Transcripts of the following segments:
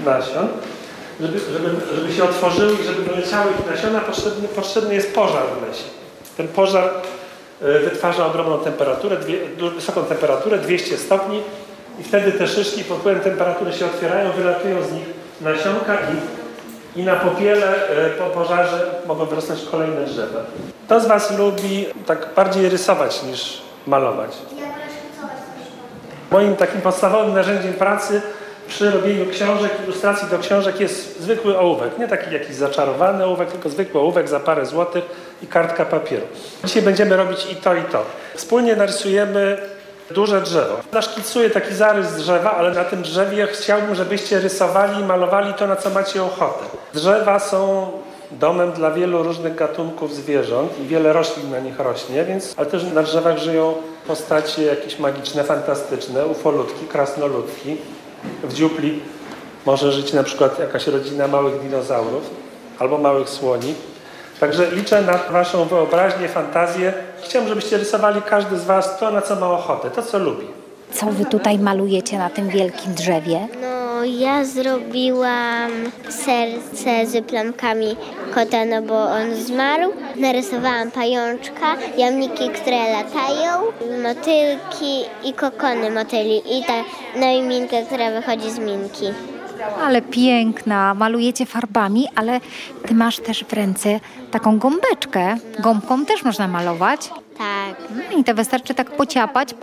nasion, żeby się otworzyły i żeby wyleciały ich nasiona, potrzebny jest pożar w lesie. Ten pożar wytwarza ogromną temperaturę, wysoką temperaturę, 200 stopni i wtedy te szyszki pod wpływem temperatury się otwierają, wylatują z nich nasionka i na popiele po pożarze mogą wyrosnąć kolejne drzewa. Kto z Was lubi tak bardziej rysować niż malować? Moim takim podstawowym narzędziem pracy przy robieniu książek, ilustracji do książek jest zwykły ołówek. Nie taki jakiś zaczarowany ołówek, tylko zwykły ołówek za parę złotych i kartka papieru. Dzisiaj będziemy robić i to, i to. Wspólnie narysujemy duże drzewo. Naszkicuję taki zarys drzewa, ale na tym drzewie chciałbym, żebyście rysowali i malowali to, na co macie ochotę. Drzewa są domem dla wielu różnych gatunków zwierząt i wiele roślin na nich rośnie, ale też na drzewach żyją postacie jakieś magiczne, fantastyczne, ufolutki, krasnoludki. W dziupli może żyć na przykład jakaś rodzina małych dinozaurów albo małych słoni. Także liczę na Waszą wyobraźnię, fantazję. Chciałbym, żebyście rysowali każdy z Was to, na co ma ochotę, to, co lubi. Co Wy tutaj malujecie na tym wielkim drzewie? No, ja zrobiłam serce z plamkami kota, no bo on zmarł. Narysowałam pajączka, jamniki, które latają, motylki i kokony motyli i no i minkę, która wychodzi z minki. Ale piękna, malujecie farbami, ale Ty masz też w ręce taką gąbeczkę. Gąbką też można malować. Tak. I to wystarczy tak pociapać.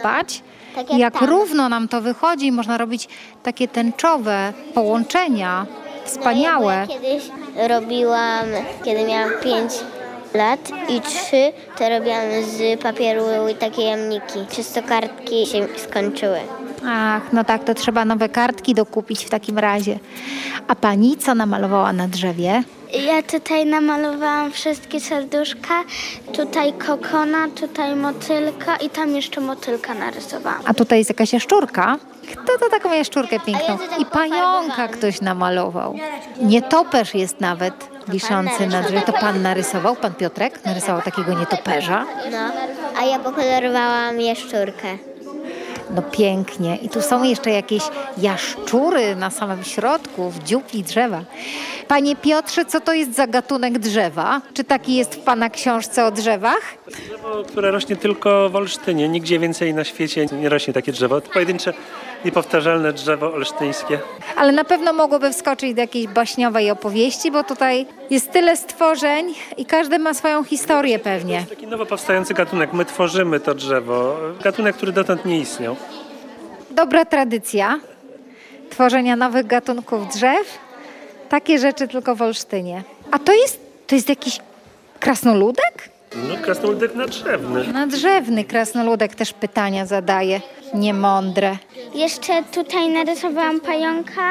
Tak I jak tam. równo nam to wychodzi, można robić takie tęczowe połączenia. Wspaniałe. No, ja kiedyś robiłam, kiedy miałam 5 lat i 3, to robiłam z papieru takie jamniki. Czysto kartki się skończyły. Ach, no tak, to trzeba nowe kartki dokupić w takim razie. A Pani co namalowała na drzewie? Ja tutaj namalowałam wszystkie serduszka, tutaj kokona, tutaj motylka i tam jeszcze motylka narysowałam. A tutaj jest jakaś jaszczurka. Kto to taką jaszczurkę piękną? A ja tutaj I pająka pofarbowałam. ktoś namalował. Nietoperz jest nawet wiszący na drzewie. To Pan narysował? Pan Piotrek narysował takiego nietoperza? No, a ja pokolorowałam jaszczurkę. No pięknie. I tu są jeszcze jakieś jaszczury na samym środku, w dziupli drzewa. Panie Piotrze, co to jest za gatunek drzewa? Czy taki jest w Pana książce o drzewach? Drzewo, które rośnie tylko w Olsztynie. Nigdzie więcej na świecie nie rośnie takie drzewo. To pojedyncze, niepowtarzalne drzewo olsztyńskie. Ale na pewno mogłoby wskoczyć do jakiejś baśniowej opowieści, bo tutaj jest tyle stworzeń i każdy ma swoją historię pewnie. Taki nowo powstający gatunek. My tworzymy to drzewo. Gatunek, który dotąd nie istniał. Dobra tradycja tworzenia nowych gatunków drzew. Takie rzeczy tylko w Olsztynie. A to jest jakiś krasnoludek? No, krasnoludek nadrzewny. Nadrzewny krasnoludek też pytania zadaje. Niemądre. Jeszcze tutaj narysowałam pająka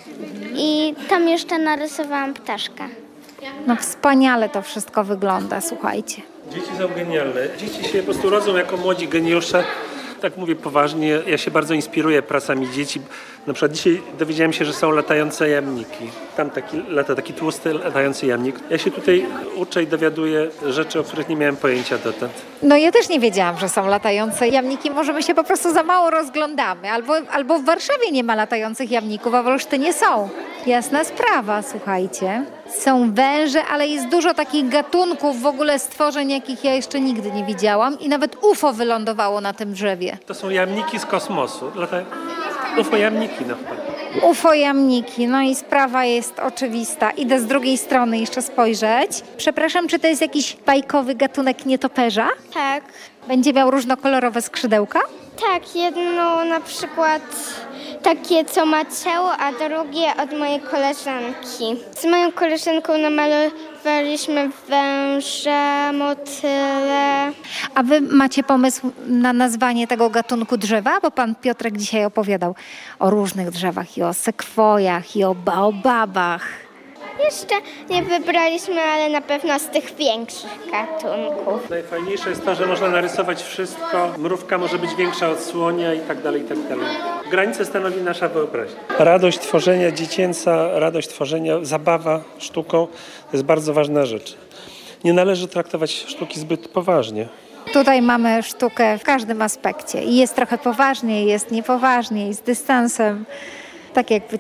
i tam jeszcze narysowałam ptaszka. No wspaniale to wszystko wygląda, słuchajcie. Dzieci są genialne. Dzieci się po prostu rodzą jako młodzi geniusze. Tak mówię poważnie, ja się bardzo inspiruję pracami dzieci. Na przykład dzisiaj dowiedziałem się, że są latające jamniki. Tam taki tłusty latający jamnik. Ja się tutaj uczę i dowiaduję rzeczy, o których nie miałem pojęcia dotąd. No ja też nie wiedziałam, że są latające jamniki. Może my się po prostu za mało rozglądamy. Albo w Warszawie nie ma latających jamników, a w Olsztynie są. Jasna sprawa, słuchajcie. Są węże, ale jest dużo takich gatunków, w ogóle stworzeń, jakich ja jeszcze nigdy nie widziałam. I nawet UFO wylądowało na tym drzewie. To są jamniki z kosmosu. UFO jamniki na przykład. UFO jamniki, no i sprawa jest oczywista. Idę z drugiej strony jeszcze spojrzeć. Przepraszam, czy to jest jakiś bajkowy gatunek nietoperza? Tak, Będzie miał różnokolorowe skrzydełka? tak, jedno na przykład takie, co ma ciało, a drugie od mojej koleżanki. Z moją koleżanką namalowaliśmy węże, motyle. A wy macie pomysł na nazwanie tego gatunku drzewa? Bo pan Piotrek dzisiaj opowiadał o różnych drzewach, i o sekwojach, i o baobabach. Jeszcze nie wybraliśmy, ale na pewno z tych większych gatunków. Najfajniejsze jest to, że można narysować wszystko. Mrówka może być większa od słonia i tak dalej, i tak dalej. Granice stanowi nasza wyobraźnia. Radość tworzenia dziecięca, radość tworzenia, zabawa sztuką to jest bardzo ważna rzecz. Nie należy traktować sztuki zbyt poważnie. Tutaj mamy sztukę w każdym aspekcie. I jest trochę poważnie, jest niepoważnie, i z dystansem. Tak jak wy